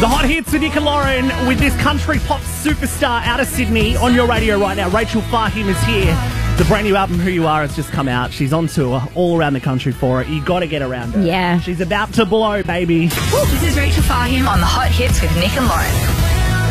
The hot hits with Nick and Lauren with this country pop superstar out of Sydney on your radio right now. Rachel Fahim is here. The brand new album, Who You Are, has just come out. She's on tour all around the country for it. You got to get around her. Yeah. She's about to blow, baby. This is Rachel Fahim on the hot hits with Nick and Lauren.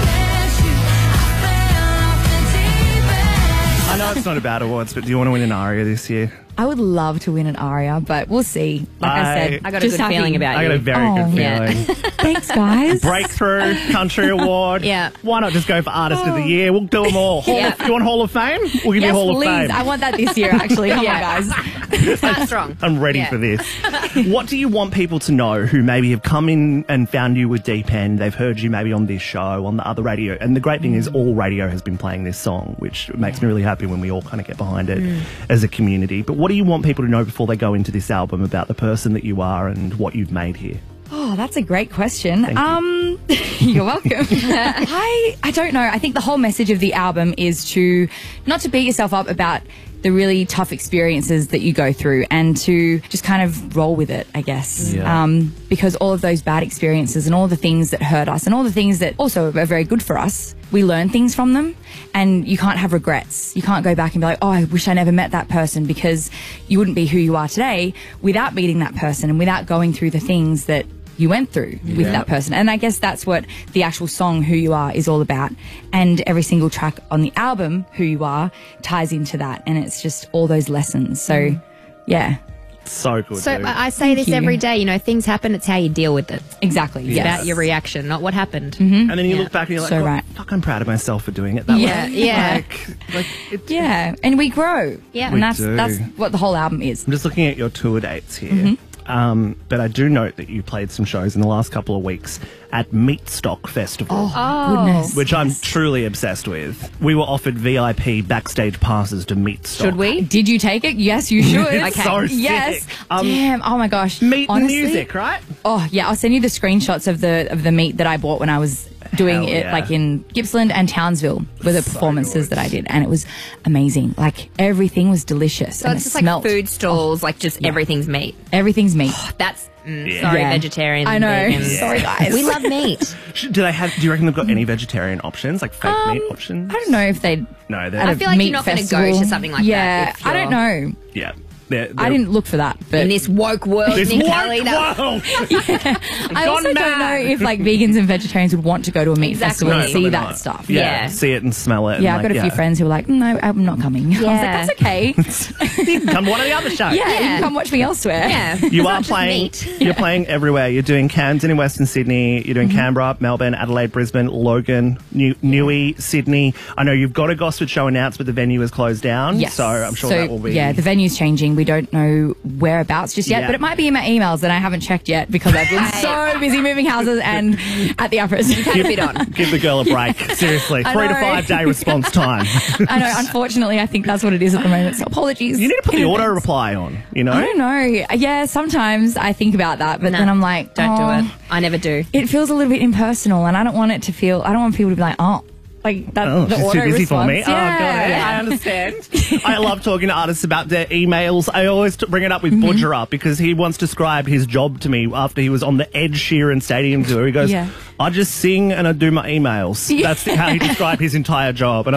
I know it's not about awards, but do you want to win an ARIA this year? I would love to win an ARIA, but we'll see. Like I said, I got a good feeling about I you. got a very good feeling. Thanks, guys. Breakthrough Country Award. Yeah. Why not just go for Artist of the Year? We'll do them all. You want Hall of Fame? We'll give you Yes, Hall please. of Fame. I want that this year, actually. Come on, guys. Start strong. I'm ready for this. What do you want people to know who maybe have come in and found you with Deep End? They've heard you maybe on this show, on the other radio. And the great thing is all radio has been playing this song, which makes me really happy when we all kind of get behind it as a community. But what do you want people to know before they go into this album about the person that you are and what you've made here? Oh, that's a great question. Thank you. You're welcome. I don't know. I think the whole message of the album is to not to beat yourself up about the really tough experiences that you go through and to just kind of roll with it, I guess. Yeah. Because all of those bad experiences and all the things that hurt us and all the things that also are very good for us, we learn things from them, and you can't have regrets. You can't go back and be like, oh, I wish I never met that person, because you wouldn't be who you are today without meeting that person and without going through the things that you went through with that person. And I guess that's what the actual song Who You Are is all about. And every single track on the album, Who You Are, ties into that. And it's just all those lessons. So, yeah. So good. So dude. I say this every day, you know, things happen, it's how you deal with it. Exactly. It's Yes. about your reaction, not what happened. And then you look back and you're like, So "God, right. fuck, I'm proud of myself for doing it that Yeah, way." yeah. Yeah. And we grow. Yeah. And We that's what the whole album is. I'm just looking at your tour dates here. But I do note that you played some shows in the last couple of weeks at Meatstock Festival, Goodness. which I'm truly obsessed with. We were offered VIP backstage passes to Meatstock. Should we? Did you take it? Yes, you should. It's so sick. Yes. Damn. Oh my gosh. Meat and Honestly, music, right? Oh yeah, I'll send you the screenshots of the meat that I bought when I was doing Hell it, yeah. like in Gippsland and Townsville, were the performances that I did, and it was amazing. Like everything was delicious. So and it's it just smelt. like food stalls, like just everything's meat. Everything's meat. That's, Yeah. sorry, Yeah. vegetarians. I know. vegans. Sorry, guys. We love meat. Do you reckon they've got any vegetarian options, like fake meat options? I don't know if they. No, they're... I feel like you're not going to go to something like Yeah, that. if I don't you're know. Yeah. I didn't look for that, but In this woke world, This Nick woke Kelly, that- world! I also don't know if like vegans and vegetarians would want to go to a meat Exactly. festival No, and see probably that not. stuff. Yeah. See it and smell it. Yeah, and I've got a few friends who were like, no, I'm not coming. I was like, Yeah. that's okay. You can come to one of the other shows. Yeah, you can come watch me elsewhere. Yeah. You It's are not just playing. meat. You're playing everywhere. You're doing Camden in Western Sydney. You're doing Canberra, Melbourne, Adelaide, Brisbane, Logan, Newey, Sydney. I know you've got a Gosford show announced, but the venue is closed down. Yes. So I'm sure that will be. Yeah, the venue's changing. We don't know whereabouts just yet, Yeah. but it might be in my emails that I haven't checked yet because I've been so busy moving houses and at the uppers. Had a bit on. Give the girl a break. Seriously, I 3 to know. 5 day response time. I know, unfortunately, I think that's what it is at the moment. So apologies. You need to put the in auto advance. reply on. You know. I don't know. Yeah, sometimes I think about that, but Nah, then I'm like, Don't oh, do it. I never do. It feels a little bit impersonal, and I don't want it to feel. I don't want people to be like, oh, like that. Oh, the she's auto too busy for me. response. Oh, got it. Yeah. I understand. I love talking to artists about their emails. I always bring it up with Budgerah because he once described his job to me after he was on the Ed Sheeran Stadium tour. He goes, Yeah. I just sing and I do my emails. Yeah. That's how he described his entire job. And